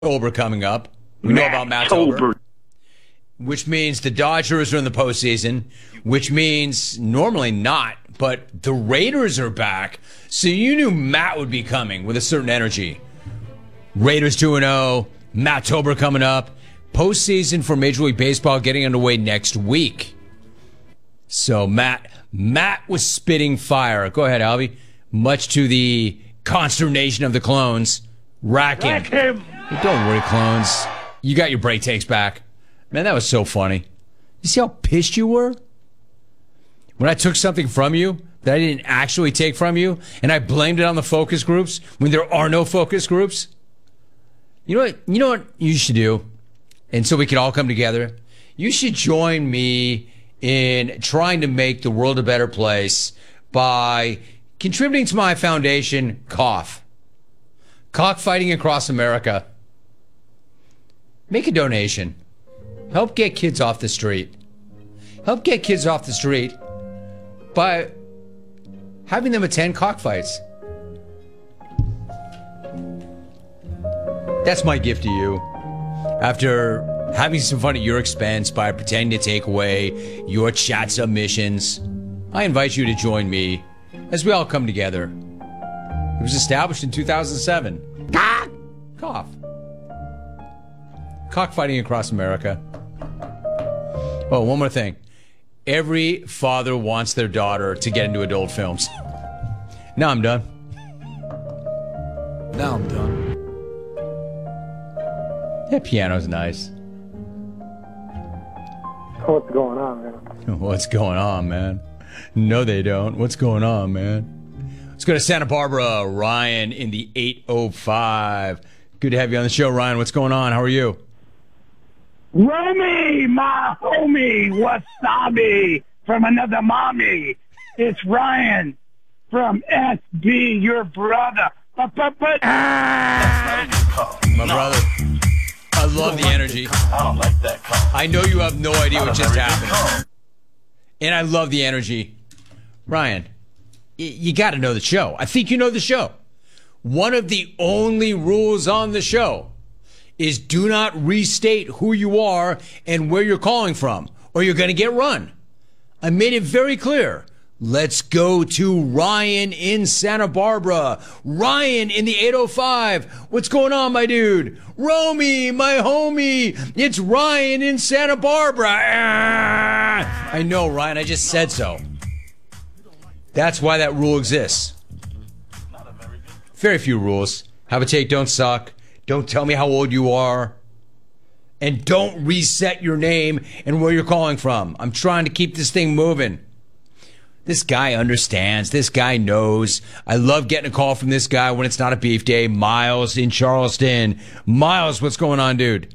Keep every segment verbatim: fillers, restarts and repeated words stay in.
October coming up. We know about Matt October, which means the Dodgers are in the postseason, which means normally not, but the Raiders are back. So you knew Matt would be coming with a certain energy. Raiders two and oh, Matt October coming up. Postseason for Major League Baseball getting underway next week. So Matt, Matt was spitting fire. Go ahead, Albie. Much to the consternation of the clones. Rack him. Rack him. Don't worry, clones. You got your break takes back. Man, that was so funny. You see how pissed you were? When I took something from you that I didn't actually take from you, and I blamed it on the focus groups when there are no focus groups? You know what? You know what you should do? And so we can all come together. You should join me in trying to make the world a better place by contributing to my foundation, Cough. Cockfighting Across America. Make a donation. Help get kids off the street. Help get kids off the street by having them attend cockfights. That's my gift to you. After having some fun at your expense by pretending to take away your chat submissions, I invite you to join me as we all come together. It was established in two thousand seven. Cough. Cockfighting Across America. Oh, one more thing. Every father wants their daughter to get into adult films. Now I'm done. Now I'm done. That piano's nice. What's going on, man? What's going on, man? No, they don't. What's going on, man? Let's go to Santa Barbara. Ryan in the eight oh five. Good to have you on the show, Ryan. What's going on? How are you? Romy, my homie, wasabi from another mommy. It's Ryan from S B, your brother. But, but, but, ah! My brother. I love the energy. I don't like that call. I know you have no idea what just happened. And I love the energy. Ryan, y- you got to know the show. I think you know the show. One of the only rules on the show is do not restate who you are and where you're calling from, or you're going to get run. I made it very clear. Let's go to Ryan in Santa Barbara. Ryan in the eight oh five. What's going on, my dude? Romy, my homie. It's Ryan in Santa Barbara. Ah! I know, Ryan. I just said so. That's why that rule exists. Very few rules. Have a take, don't suck. Don't tell me how old you are. And don't reset your name and where you're calling from. I'm trying to keep this thing moving. This guy understands. This guy knows. I love getting a call from this guy when it's not a beef day. Miles in Charleston. Miles, what's going on, dude?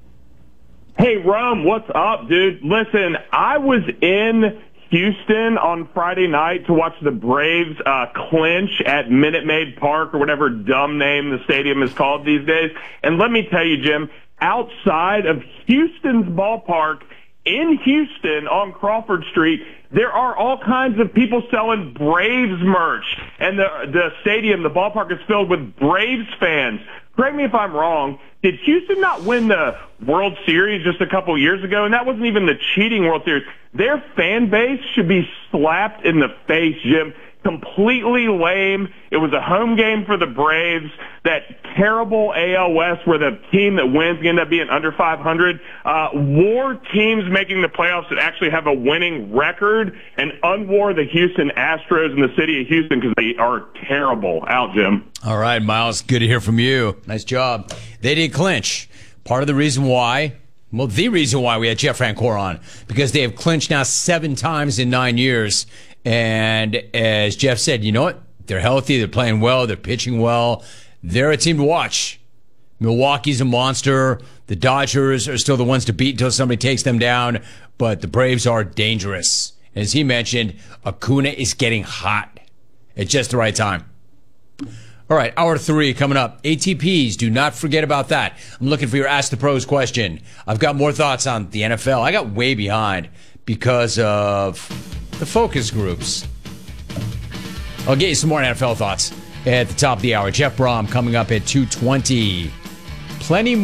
Hey, Rum, what's up, dude? Listen, I was in Houston on Friday night to watch the Braves uh, clinch at Minute Maid Park, or whatever dumb name the stadium is called these days. And let me tell you, Jim, outside of Houston's ballpark, in Houston on Crawford Street, there are all kinds of people selling Braves merch. And the the stadium, the ballpark, is filled with Braves fans. Correct me if I'm wrong. Did Houston not win the World Series just a couple years ago? And that wasn't even the cheating World Series. Their fan base should be slapped in the face, Jim. Completely lame. It was a home game for the Braves. That terrible A L West where the team that wins end up being under five hundred. Uh, war teams making the playoffs that actually have a winning record, and unwar the Houston Astros in the city of Houston because they are terrible. Out, Jim. All right, Miles, good to hear from you. Nice job. They did clinch. Part of the reason why, well, the reason why we had Jeff Francoeur on, because they have clinched now seven times in nine years. And as Jeff said, you know what? They're healthy. They're playing well. They're pitching well. They're a team to watch. Milwaukee's a monster. The Dodgers are still the ones to beat until somebody takes them down. But the Braves are dangerous. As he mentioned, Acuna is getting hot at just the right time. All right, hour three coming up. A T Ps, do not forget about that. I'm looking for your Ask the Pros question. I've got more thoughts on the N F L. I got way behind because of the focus groups. I'll get you some more N F L thoughts at the top of the hour. Jeff Brom coming up at two twenty. plenty